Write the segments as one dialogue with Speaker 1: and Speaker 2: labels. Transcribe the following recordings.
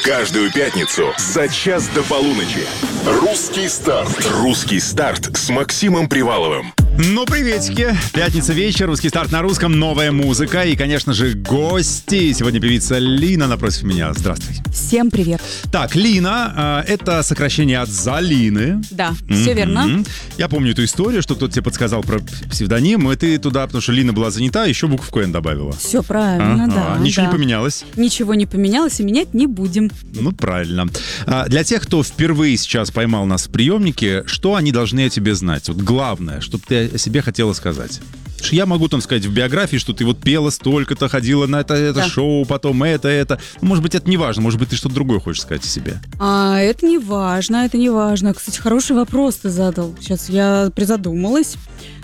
Speaker 1: Каждую пятницу за час до полуночи. Русский старт. Русский старт с Максимом Приваловым.
Speaker 2: Ну, приветики. Пятница вечер, русский старт на русском, новая музыка и, конечно же, гости. Сегодня певица Лина напротив меня. Здравствуй.
Speaker 3: Всем привет.
Speaker 2: Так, Лина, это сокращение от Залины.
Speaker 3: Да, все верно.
Speaker 2: Я помню эту историю, что кто-то тебе подсказал про псевдоним, и ты туда, потому что Лина была занята, еще буковку «Н» добавила.
Speaker 3: Все правильно, да.
Speaker 2: Ничего
Speaker 3: да.
Speaker 2: не поменялось?
Speaker 3: Ничего не поменялось, и менять не будем.
Speaker 2: Ну, правильно. Для тех, кто впервые сейчас поймал нас в приемнике, что они должны о тебе знать? Вот главное, чтобы ты о себе хотела сказать. Я могу там сказать в биографии, что ты вот пела столько-то, ходила на это да. Шоу, потом это. Может быть, это не важно, может быть, ты что-то другое хочешь сказать о себе.
Speaker 3: Это не важно. Кстати, хороший вопрос ты задал. Сейчас я призадумалась.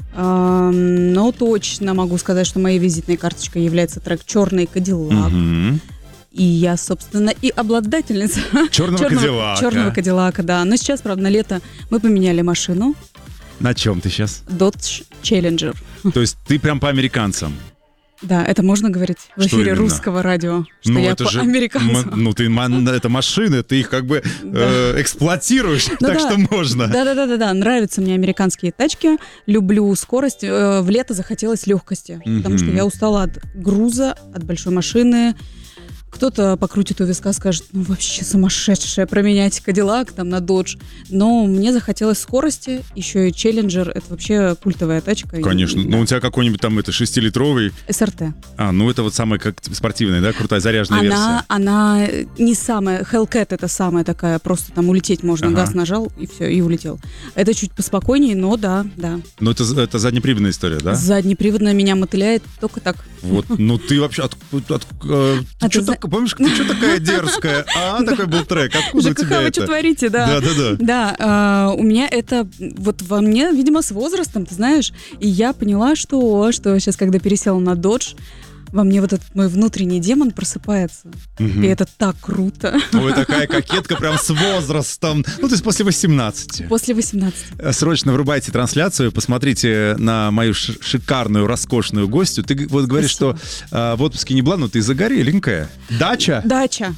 Speaker 3: Но точно могу сказать, что моей визитной карточкой является трек «Черный Кадиллак». И я, собственно, и обладательница черного Кадиллака, да. Но сейчас, правда, на лето мы поменяли машину.
Speaker 2: На чем ты сейчас?
Speaker 3: Dodge Challenger.
Speaker 2: То есть ты прям по американцам?
Speaker 3: Да, это можно говорить в эфире русского радио, что я по американцам.
Speaker 2: Это машины, ты их как бы эксплуатируешь, так что можно.
Speaker 3: Да, нравятся мне американские тачки, люблю скорость. В лето захотелось легкости, потому что я устала от груза, от большой машины. Кто-то покрутит у виска, скажет, ну вообще сумасшедшая, променять Кадиллак там на Додж. Но мне захотелось скорости, еще и Челленджер, это вообще культовая тачка.
Speaker 2: Конечно, но у тебя какой-нибудь там 6-литровый...
Speaker 3: СРТ.
Speaker 2: Ну это вот самая как спортивная, да, крутая заряженная версия.
Speaker 3: Она не самая, Hellcat это самая такая, просто там улететь можно, газ нажал и все, и улетел. Это чуть поспокойнее, но да.
Speaker 2: Но это заднеприводная история, да?
Speaker 3: Заднеприводная меня мотыляет только так.
Speaker 2: Вот, ну ты вообще... Помнишь, ты что такая дерзкая? Такой был трек. Откуда у тебя это?
Speaker 3: Вы что творите, да. Да, у меня это вот во мне, видимо, с возрастом, ты знаешь. И я поняла, что сейчас, когда пересела на Dodge, во мне вот этот мой внутренний демон просыпается. И это так круто.
Speaker 2: Ой, такая кокетка прям с возрастом. Ну, то есть после 18.
Speaker 3: После 18.
Speaker 2: Срочно врубайте трансляцию, посмотрите на мою шикарную, роскошную гостью. Ты вот говоришь,
Speaker 3: спасибо.
Speaker 2: Что в отпуске не была, но ты загореленькая. Дача?
Speaker 3: Дача.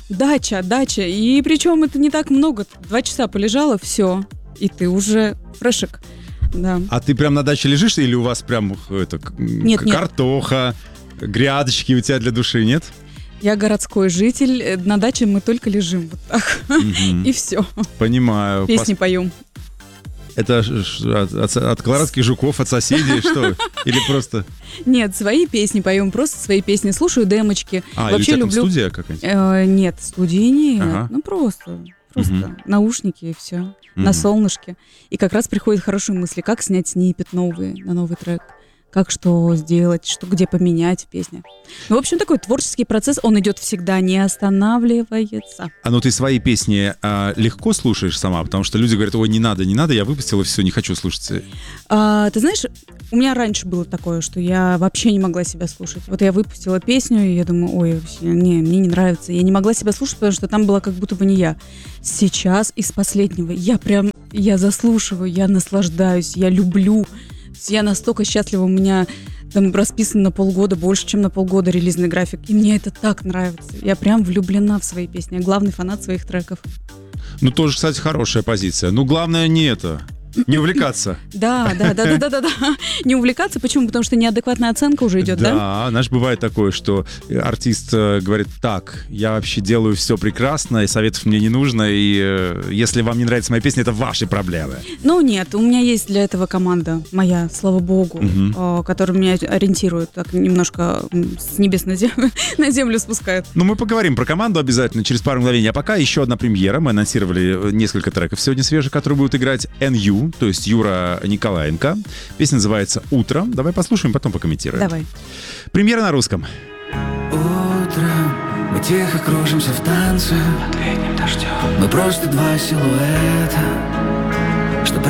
Speaker 3: И причем это не так много. 2 часа полежала, все. И ты уже фрешек. Да.
Speaker 2: А ты прям на даче лежишь или у вас прям картоха? Грядочки у тебя для души, нет?
Speaker 3: Я городской житель. На даче мы только лежим вот так. И все.
Speaker 2: Понимаю.
Speaker 3: Песни поем.
Speaker 2: Это от колорадских жуков, от соседей, что? Или просто...
Speaker 3: Нет, свои песни поем, просто свои песни. Слушаю демочки.
Speaker 2: Вообще или у тебя там студия какая-нибудь?
Speaker 3: Нет, студии нет. Ну просто наушники и все. На солнышке. И как раз приходят хорошие мысли. Как снять сниппет новый на новый трек. Как что сделать, что где поменять в песне. Ну, в общем, такой творческий процесс, он идет всегда, не останавливается.
Speaker 2: Ну ты свои песни легко слушаешь сама? Потому что люди говорят, ой, не надо, я выпустила, все, не хочу слушать.
Speaker 3: Ты знаешь, у меня раньше было такое, что я вообще не могла себя слушать. Вот я выпустила песню, и я думаю, ой, вообще, мне не нравится. Я не могла себя слушать, потому что там была как будто бы не я. Сейчас из последнего я заслушиваю, я наслаждаюсь, я люблю. Я настолько счастлива, у меня там расписан на полгода, больше, чем на полгода релизный график. И мне это так нравится. Я прям влюблена в свои песни. Я главный фанат своих треков.
Speaker 2: Ну, тоже, кстати, хорошая позиция. Ну, главное не это. Не увлекаться.
Speaker 3: Да. Не увлекаться. Почему? Потому что неадекватная оценка уже идет, да?
Speaker 2: Да, знаешь, бывает такое, что артист говорит, так, я вообще делаю все прекрасно, и советов мне не нужно, и если вам не нравится моя песня, это ваши проблемы.
Speaker 3: Ну нет, у меня есть для этого команда моя, слава богу, которая меня ориентирует, так немножко с небес на землю спускает.
Speaker 2: Ну, мы поговорим про команду обязательно через пару мгновений. А пока еще одна премьера. Мы анонсировали несколько треков сегодня свежих, которые будут играть NU, то есть Юра Николаенко. Песня называется «Утро». Давай послушаем, потом покомментируем.
Speaker 3: Давай.
Speaker 2: Премьера на русском.
Speaker 4: Утром мы тихо кружимся в танце. Под летним дождем. Мы просто два силуэта.